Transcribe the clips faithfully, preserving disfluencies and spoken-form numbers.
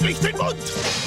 nicht den Mund!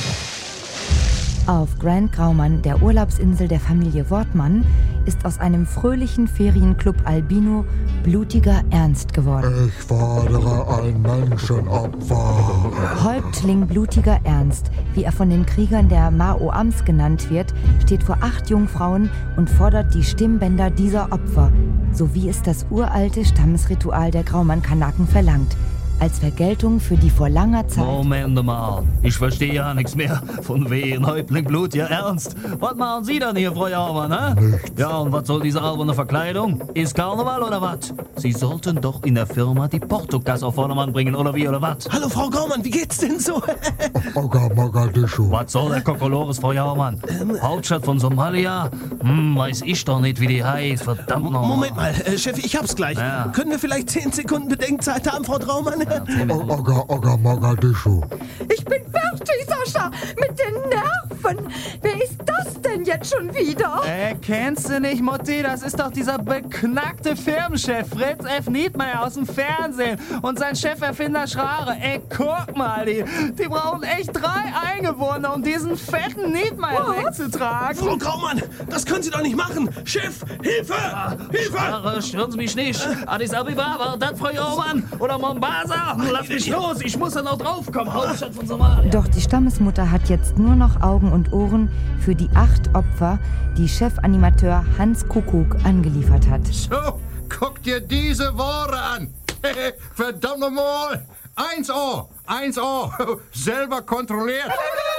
Auf Grand Graumann, der Urlaubsinsel der Familie Wortmann, ist aus einem fröhlichen Ferienclub Albino blutiger Ernst geworden. Ich fordere ein Menschenopfer. Häuptling blutiger Ernst, wie er von den Kriegern der Maoams genannt wird, steht vor acht Jungfrauen und fordert die Stimmbänder dieser Opfer, so wie es das uralte Stammesritual der Graumann-Kanaken verlangt. Als Vergeltung für die vor langer Zeit... Moment mal, ich verstehe ja nichts mehr. Von wegen Häuptling Blut, ja ernst. Was machen Sie denn hier, Frau Jaumann, ne? Nichts. Ja, und was soll diese alberne Verkleidung? Ist Karneval oder was? Sie sollten doch in der Firma die Portokas auf Vordermann bringen, oder wie, oder was? Hallo, Frau Graumann, wie geht's denn so? Oga Mogadischu. Was soll der Kokolores, Frau Jaumann? Ähm, Hauptstadt von Somalia? Hm, weiß ich doch nicht, wie die heißt, verdammt nochmal. Moment mal, äh, Chef, ich hab's gleich. Ja. Können wir vielleicht zehn Sekunden Bedenkzeit haben, Frau Graumann? Oga, Oga Mogadischu. Ich bin fertig, Sascha, mit den Nerven. Wer ist das denn jetzt schon wieder? Äh, kennst du nicht, Mutti? Das ist doch dieser beknackte Firmenchef Fritz F. Niedmeyer aus dem Fernsehen und sein Cheferfinder Schrare. Ey, guck mal, die, die brauchen echt drei Eingewohner, um diesen fetten Niedmeyer wegzutragen. Frau Graumann, das können Sie doch nicht machen. Chef, Hilfe! Hilfe! Schrare, stören Sie mich nicht. Addis Abeba, war das, Frau Jaumann? Oder Mombasa? Lass mich los, ich muss da noch draufkommen. Hauptstadt von Somalia. Doch die Stammesmutter hat jetzt nur noch Augen und Ohren für die acht Opfer, die Chefanimateur Hans Kuckuck angeliefert hat. So, guck dir diese Worte an. Verdammt nochmal. Eins Ohr, eins Ohr. Selber kontrolliert.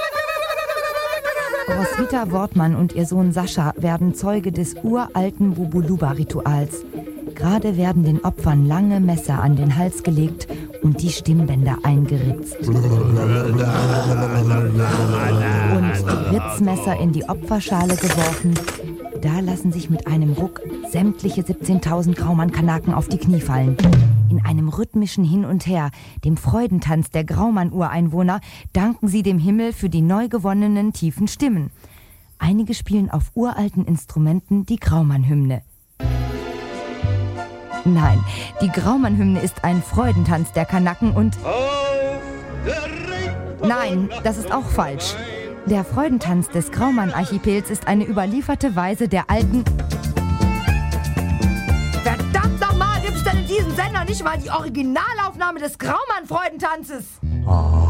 Roswitha Wortmann und ihr Sohn Sascha werden Zeuge des uralten Bubuluba-Rituals. Gerade werden den Opfern lange Messer an den Hals gelegt und die Stimmbänder eingeritzt. Und die Ritzmesser in die Opferschale geworfen. Da lassen sich mit einem Ruck sämtliche siebzehntausend Graumann-Kanaken auf die Knie fallen. In einem rhythmischen Hin und Her, dem Freudentanz der Graumann-Ureinwohner, danken sie dem Himmel für die neu gewonnenen tiefen Stimmen. Einige spielen auf uralten Instrumenten die Graumann-Hymne. Nein, die Graumann-Hymne ist ein Freudentanz der Kanaken und... Nein, das ist auch falsch. Der Freudentanz des Graumann-Archipels ist eine überlieferte Weise der alten... Verdammt nochmal, gibt es denn in diesem Sender nicht mal die Originalaufnahme des Graumann-Freudentanzes? Ah.